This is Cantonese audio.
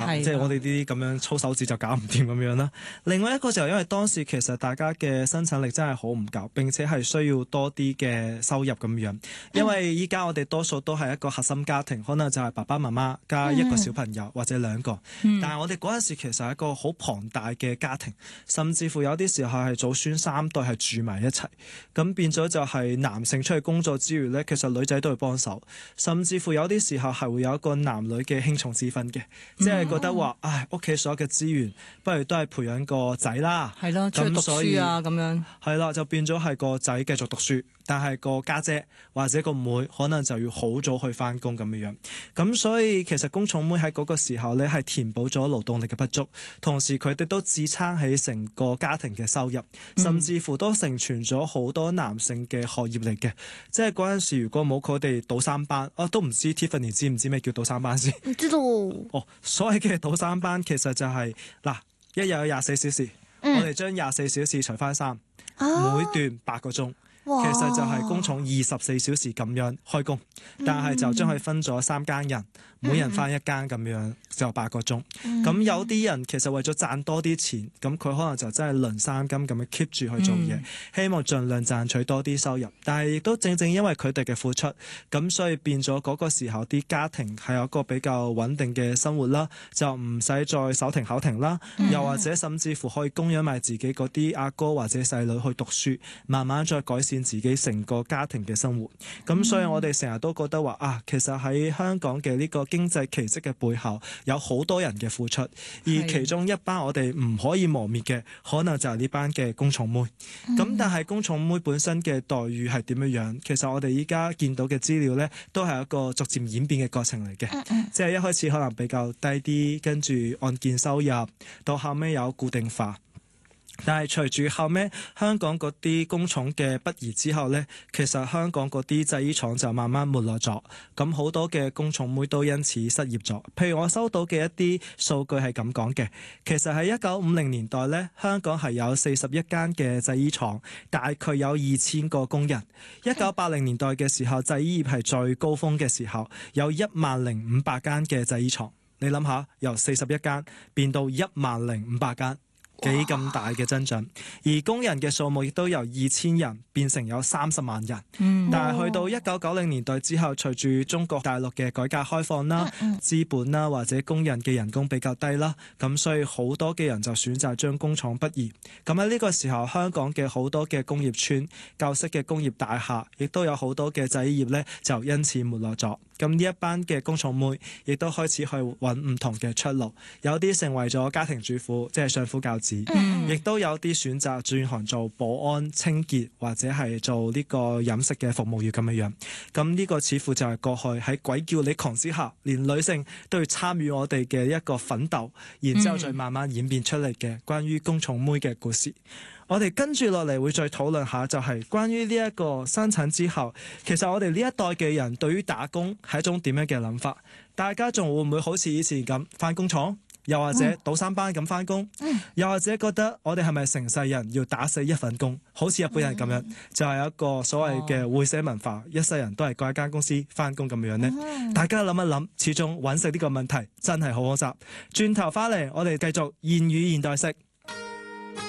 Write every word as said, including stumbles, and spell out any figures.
係即係我哋啲咁樣粗手指就搞唔掂咁樣啦。另外一個就係因為當時其實大家嘅生產力真係好唔夠，並且係需要多啲嘅收入咁樣。因為依家我哋多數都係一個核心家庭，可能就係爸爸媽媽加一個小朋友或者兩個。嗯、但係我哋嗰陣時其實係一個好龐大嘅家庭，甚至乎有啲時候係祖孫三代係住埋一齊，咁變咗就係男性出去工作之餘呢，其實女仔都會幫手，甚至乎有啲時候係會有一個男女嘅輕重之分嘅，即係覺得話，唉，屋企所有嘅資源，不如都係培養個仔啦， 係咯，出去讀書啊咁樣， 係啦，就變咗係個仔繼續讀書，但係個家姐或者個妹可能就要好早去翻工咁樣樣，咁所以其實工廠妹喺嗰個時候呢，係填補咗勞動力嘅不足，同時佢哋都支撐起成個家庭嘅收入，甚至乎都成全咗好多男性嘅學業嚟嘅。即係嗰陣時如果冇佢哋倒三班，啊都唔知 Tiffany 知唔知咩叫倒三班先？ 唔知道。 哦，所謂嘅倒三班其實就係、是、嗱，一日有廿四小時，嗯、我哋將廿四小時除翻三，啊、每段八個鐘。其實就係工廠二十四小時咁樣開工，但係就將佢分咗三間人，每人翻一間咁樣就八個鐘。咁、嗯、有啲人其實為咗賺多啲錢，咁佢可能就真係輪三金咁樣 keep 住去做嘢，嗯、希望盡量賺取多啲收入。但係亦都正正因為佢哋嘅付出，咁所以變咗嗰個時候啲家庭係有一個比較穩定嘅生活啦，就唔使再手停口停啦，嗯、又或者甚至乎可以供養埋自己嗰啲阿哥或者細女去讀書，慢慢再改善自己成個家庭嘅生活。咁、嗯、所以我哋成日都覺得話啊，其實喺香港嘅呢個經濟奇蹟嘅背後有好多人嘅付出，而其中一班我哋唔可以磨滅嘅，可能就係呢班嘅工廠妹。咁、嗯、但係工廠妹本身嘅待遇係點樣樣？其實我哋依家見到嘅資料呢，都係一個逐漸演變嘅過程嚟嘅。嗯嗯、即係一開始可能比較低啲，跟住按件收入，到後尾有固定化。但係隨住後尾香港嗰啲工廠嘅北移之後呢，其實香港嗰啲製衣廠就慢慢沒落咗，咁好多嘅工廠妹都因此失業咗。譬如我收到嘅一啲數據係咁講嘅，其實喺一九五零年代呢，香港係有四十一間嘅製衣廠，大概有二千個工人。一九八零年代嘅時候，製衣業係最高峰嘅時候，有一萬零五百間嘅製衣廠。你諗下，由四十一間變到一萬零五百間。幾咁大嘅增長，而工人嘅數目亦都由二千人變成有三十萬人。嗯、但係去到一九九零年代之後，隨住中國大陸嘅改革開放啦、嗯、資本啦或者工人嘅人工比較低啦，咁所以好多嘅人就選擇將工廠北移。咁喺呢個時候，香港嘅好多嘅工業村、舊式嘅工業大廈，亦都有好多嘅製衣業呢，就因此沒落咗。咁呢一班嘅工廠妹亦都開始去揾唔同嘅出路，有啲成為咗家庭主婦，即係相夫教子，亦、嗯、都有啲選擇轉行做保安、清潔或者係做呢個飲食嘅服務業咁樣樣。咁呢個似乎就係過去喺鬼叫你狂之下，連女性都要參與我哋嘅一個奮鬥，然之後再慢慢演變出嚟嘅關於工廠妹嘅故事。我哋跟住落嚟會再討論下，就係關於呢一個生產之後，其實我哋呢一代嘅人對於打工係一種點樣嘅諗法？大家仲會唔會好似以前咁返工廠，又或者倒三班咁返工，嗯、又或者覺得我哋係咪成世人要打死一份工，好似日本人咁樣，嗯、就係一個所謂嘅會社文化，哦、一世人都係嗰一間公司返工咁樣呢？嗯、大家諗一諗，始終揾食呢個問題真係好複雜。轉頭返嚟，我哋繼續諺語現代式。